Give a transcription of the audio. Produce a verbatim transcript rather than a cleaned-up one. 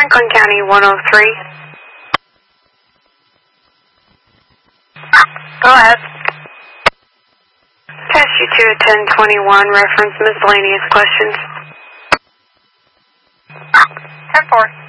Franklin County one oh three. Go ahead. Pass you to a ten twenty-one, reference miscellaneous questions. ten four.